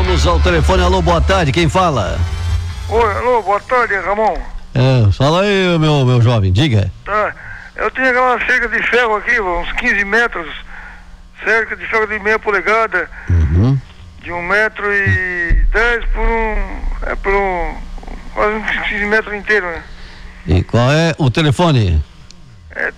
Vamos ao telefone. Alô, boa tarde, quem fala? Oi, alô, boa tarde, Ramon. Fala aí, meu jovem, diga. Tá, eu tinha aquela cerca de ferro aqui, uns 15 metros, cerca de ferro de meia polegada, de 1,10 por quase uns 15 metros inteiro, né? E qual é o telefone? É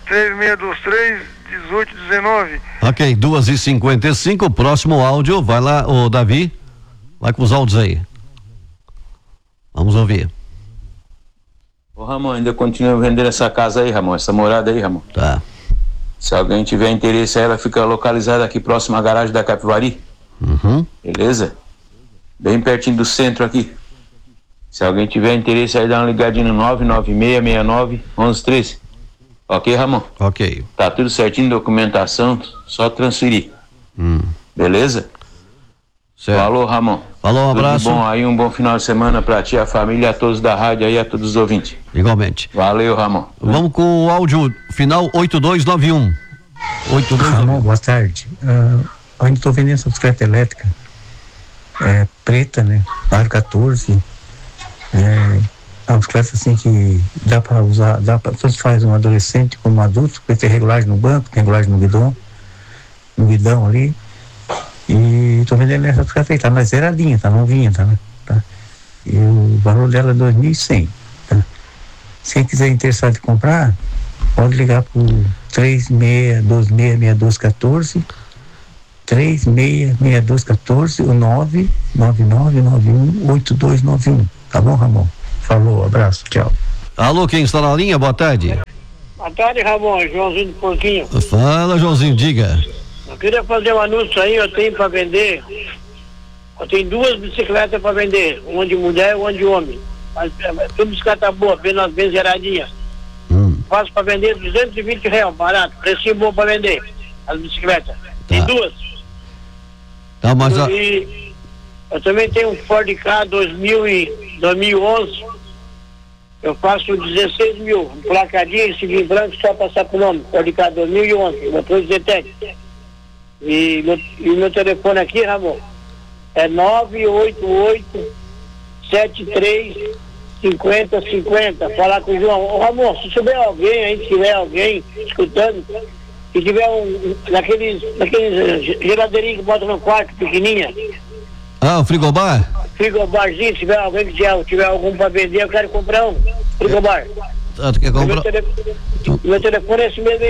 3623-1819. Ok, 2h55, próximo áudio, vai lá, ô Davi, vai com os áudios aí. Vamos ouvir. Ô Ramon, ainda continua vendendo essa casa aí, Ramon, essa morada aí, Ramon. Tá. Se alguém tiver interesse, ela fica localizada aqui próximo à garagem da Capivari. Beleza? Bem pertinho do centro aqui. Se alguém tiver interesse aí, dá uma ligadinha no 99669-1113. Ok, Ramon? Ok. Tá tudo certinho, documentação, só transferir. Beleza? Certo. Falou, Ramon. Falou, um abraço. Tudo bom aí, um bom final de semana pra ti, a família, a todos da rádio aí, a todos os ouvintes. Igualmente. Valeu, Ramon. Vamos com o áudio final 8291. 8291. Ramon, boa tarde. Eu ainda estou vendendo essa bicicleta elétrica. É preta, né? Aro 14. É uma bicicleta assim que dá para usar, tanto faz um adolescente como um adulto, porque tem regulagem no banco, tem regulagem no guidão ali. E estou vendendo essa bicicleta aí, tá mais zeradinha, tá novinha, tá, né? Tá? E o valor dela é 2.100, tá? Se quem quiser interessado em comprar, pode ligar pro 36266214, 366214, o 999918291. Tá bom, Ramon? Falou, abraço, tchau. Alô, quem está na linha? Boa tarde. Boa tarde, Ramon, Joãozinho do Porquinho. Fala, Joãozinho, diga. Eu queria fazer um anúncio aí, eu tenho para vender. Eu tenho 2 bicicletas para vender, uma de mulher e uma de homem. Mas tudo bicicleta boa, bem zeradinha. Faço para vender R$220, barato, precinho bom para vender as bicicletas. Tem 2. Tá, mas E eu também tenho um Ford Ka 2011. Eu faço 16 mil, placadinha, esse em branco, só passar pro nome. Ford Ka 2011, motor de Zetec. E meu telefone aqui, Ramon, é 988-73-5050. Falar com o João. Ô, Ramon, se tiver alguém aí, se tiver alguém escutando, se tiver naqueles geladeirinhos que bota no quarto, pequenininha. o frigobar? Frigobarzinho, se tiver alguém que tiver algum para vender, eu quero comprar um frigobar. Tu quer comprar? Meu telefone é esse mesmo,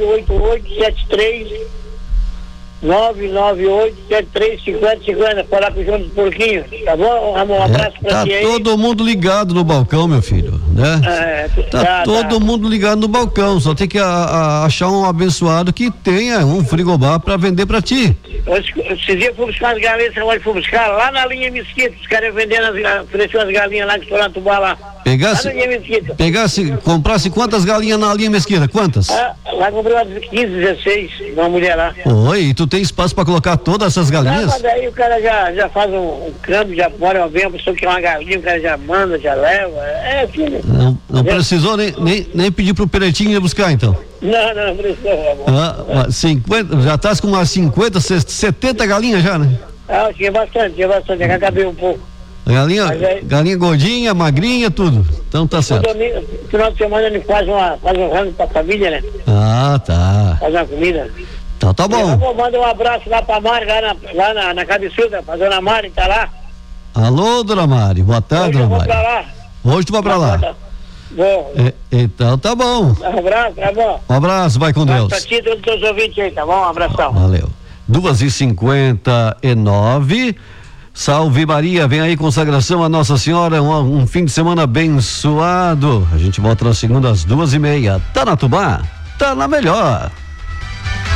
998-73-5050. Falar com o João dos Porquinhos, tá bom, Ramon? Um abraço pra ti aí. Tá todo mundo ligado no balcão, meu filho, né? Todo mundo ligado no balcão, só tem que achar um abençoado que tenha um frigobar pra vender pra ti. Esses dias fui buscar as galinhas, você fui buscar lá na linha Mesquita, os caras vendendo oferecendo as galinhas lá que estão na Tubá lá. Comprasse quantas galinhas na linha Mesquita? Quantas? Lá comprei umas 15, 16, uma mulher lá. Oi, e tu tem espaço pra colocar todas essas galinhas? Mas daí o cara já faz um câmbio, já mora bem, a pessoa que é uma galinha, o cara já manda, já leva. É assim, né? Não precisou nem pedir pro Peretinho ir buscar, então? Não precisou, amor. 50, já tá com umas 50, 70 galinhas já, né? Tinha bastante, já acabei um pouco. Galinha gordinha, magrinha, tudo. Então tá certo. No final de semana ele faz um rango pra família, né? Tá. Faz uma comida. Então tá bom. Manda um abraço lá pra Mari, lá na cabeçuda, pra dona Mari, tá lá. Alô, dona Mari, boa tarde, dona Mari. Hoje tu vai pra lá. Bom. Então tá bom. Um abraço, tá bom. Um abraço, vai com Deus. Pra ti e todos os teus ouvintes aí, tá bom? Um abração. Valeu. 2h59. Salve Maria, vem aí consagração a Nossa Senhora, um fim de semana abençoado. A gente volta na segunda às 2h30. Tá na Tubá? Tá na melhor.